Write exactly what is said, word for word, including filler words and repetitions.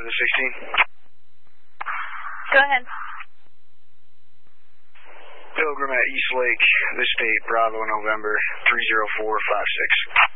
to the sixteen. Go ahead. Pilgrim at East Lake, the state, Bravo, November, three zero four five six.